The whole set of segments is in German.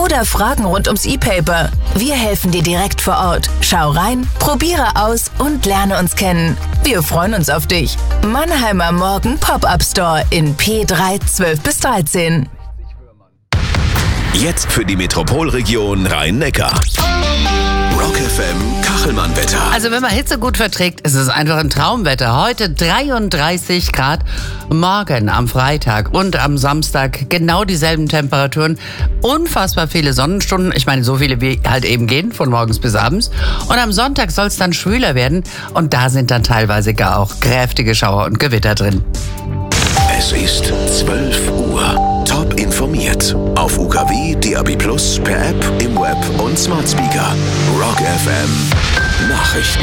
oder Fragen rund ums E-Paper. Wir helfen dir direkt vor Ort. Schau rein, probiere aus und lerne uns kennen. Wir freuen uns auf dich. Mannheimer Morgen Pop-Up Store in P3 12 bis 13. Jetzt für die Metropolregion Rhein-Neckar. Rock FM Kachelmann-Wetter. Also wenn man Hitze gut verträgt, ist es einfach ein Traumwetter. Heute 33 Grad, morgen am Freitag und am Samstag genau dieselben Temperaturen. Unfassbar viele Sonnenstunden, ich meine so viele wie halt eben gehen, von morgens bis abends. Und am Sonntag soll es dann schwüler werden und da sind dann teilweise gar auch kräftige Schauer und Gewitter drin. Es ist 12 Uhr. Top informiert. Auf UKW, DAB+, per App, im Web und Smart Speaker. Rock FM Nachrichten.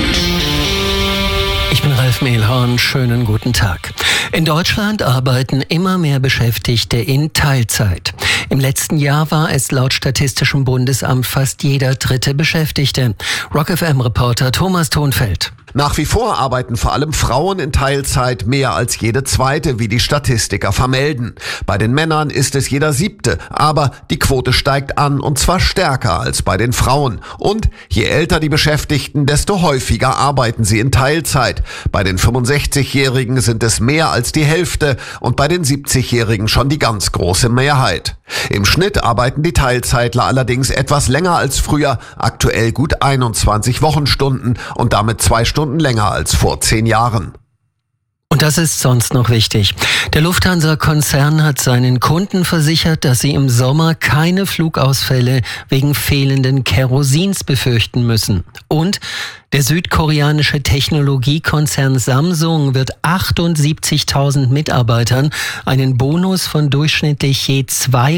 Ich bin Ralf Mehlhorn, schönen guten Tag. In Deutschland arbeiten immer mehr Beschäftigte in Teilzeit. Im letzten Jahr war es laut Statistischem Bundesamt fast jeder dritte Beschäftigte. Rock FM-Reporter Thomas Thonfeld. Nach wie vor arbeiten vor allem Frauen in Teilzeit mehr als jede zweite, wie die Statistiker vermelden. Bei den Männern ist es jeder siebte, aber die Quote steigt an und zwar stärker als bei den Frauen. Und je älter die Beschäftigten, desto häufiger arbeiten sie in Teilzeit. Bei den 65-Jährigen sind es mehr als die Hälfte und bei den 70-Jährigen schon die ganz große Mehrheit. Im Schnitt arbeiten die Teilzeitler allerdings etwas länger als früher, aktuell gut 21 Wochenstunden und damit 2 Stunden länger als vor 10 Jahren. Und das ist sonst noch wichtig. Der Lufthansa-Konzern hat seinen Kunden versichert, dass sie im Sommer keine Flugausfälle wegen fehlenden Kerosins befürchten müssen. Und der südkoreanische Technologiekonzern Samsung wird 78.000 Mitarbeitern einen Bonus von durchschnittlich je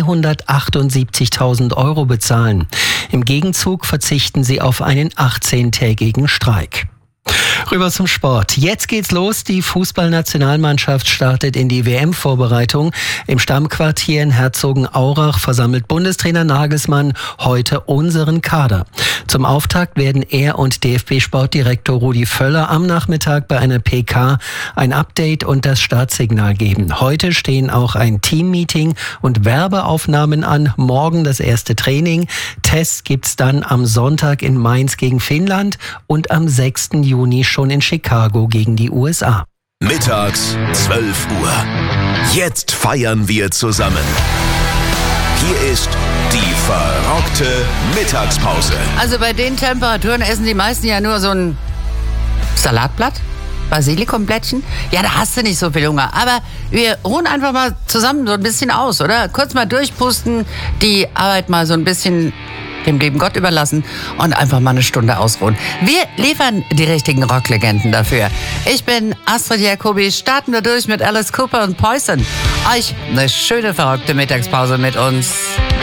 278.000 Euro bezahlen. Im Gegenzug verzichten sie auf einen 18-tägigen Streik. Rüber zum Sport. Jetzt geht's los. Die Fußballnationalmannschaft startet in die WM-Vorbereitung. Im Stammquartier in Herzogenaurach versammelt Bundestrainer Nagelsmann heute unseren Kader. Zum Auftakt werden er und DFB-Sportdirektor Rudi Völler am Nachmittag bei einer PK ein Update und das Startsignal geben. Heute stehen auch ein Teammeeting und Werbeaufnahmen an. Morgen das erste Training. Tests gibt's dann am Sonntag in Mainz gegen Finnland und am 6. Juni schon in Chicago gegen die USA. Mittags 12 Uhr. Jetzt feiern wir zusammen. Hier ist die verrockte Mittagspause. Also bei den Temperaturen essen die meisten ja nur so ein Salatblatt, Basilikumblättchen. Ja, da hast du nicht so viel Hunger. Aber wir ruhen einfach mal zusammen so ein bisschen aus, oder? Kurz mal durchpusten, die Arbeit mal so ein bisschen dem lieben Gott überlassen und einfach mal eine Stunde ausruhen. Wir liefern die richtigen Rocklegenden dafür. Ich bin Astrid Jacobi. Starten wir durch mit Alice Cooper und Poison. Euch eine schöne verrockte Mittagspause mit uns.